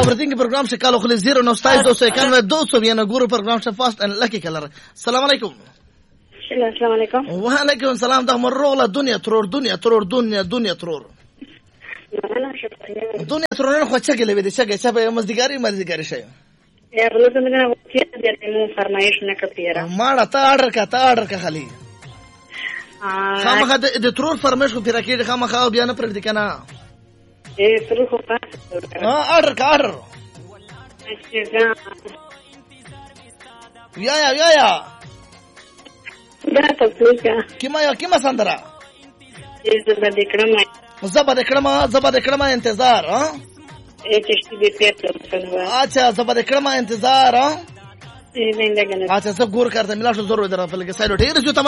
overthinking program se kalo khali 09291 guru program se fast and lucky color. Assalamu alaikum. السلام عليكم. وعليكم السلام. ده مرة دنيا ترور دنيا ترور دنيا ترور دنيا ترور. أنا خوش شغلة بدي شغلة مزديجاري شيء. يا بلوز مدنا وقتي ديالي مو فرمايش نكبيرة. ما تارك خلي. خام خد ترور فرمايش كبيرة كده خام خاو بيانا برد كنا. إيه ترور خفاف. أرر. يا. كما سندرا زبد كرما انتظار ها अच्छा زبد كرما انتظار ها अच्छा सब गोर करते मिला तो जरूर इधर फल के साइड ठीक है जो